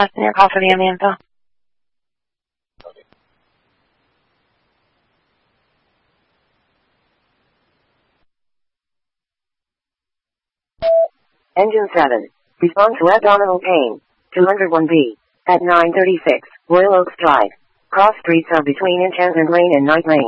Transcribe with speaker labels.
Speaker 1: Señor procedimiento.
Speaker 2: Engine 7. Respond to abdominal pain. 201B. At 9:36, Royal Oaks Drive. Cross streets are between Enchant and Lane and Night Lane.